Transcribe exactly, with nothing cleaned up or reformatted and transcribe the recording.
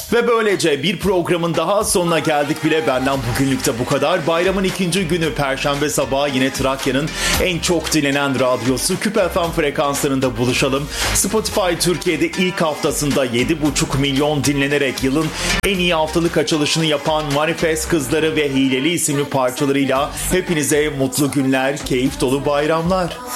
Ve böylece bir programın daha sonuna geldik bile. Benden bugünlük de bu kadar. Bayramın ikinci günü Perşembe sabahı yine Trakya'nın en çok dinlenen radyosu Küp F M frekanslarında buluşalım. Spotify Türkiye'de ilk haftasında yedi buçuk milyon dinlenerek yılın en iyi haftalık açılışını yapan Manifest Kızları ve Hileli isimli parçalarıyla hepinize mutlu günler, keyif dolu bayramlar.